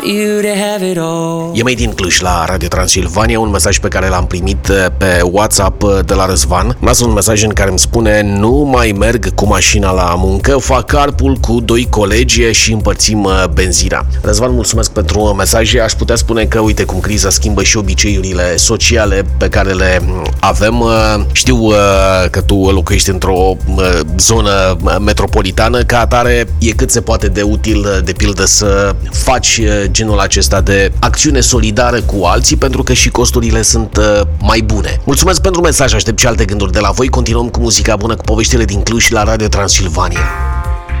You to have it all. E Made in Cluj la Radio Transilvania, un mesaj pe care l-am primit pe WhatsApp de la Răzvan. Lasă un mesaj în care îmi spune: nu mai merg cu mașina la muncă, fac carpool cu 2 colegi și împărțim benzina. Răzvan, mulțumesc pentru mesaje. Aș putea spune că uite cum criza schimbă și obiceiurile sociale pe care le avem. Știu că tu locuiești într-o zonă metropolitană, ca atare e cât se poate de util, de pildă, să faci genul acesta de acțiune solidară cu alții, pentru că și costurile sunt mai bune. Mulțumesc pentru mesaj, aștept și alte gânduri de la voi. Continuăm cu muzica bună, cu poveștile din Cluj la Radio Transilvania.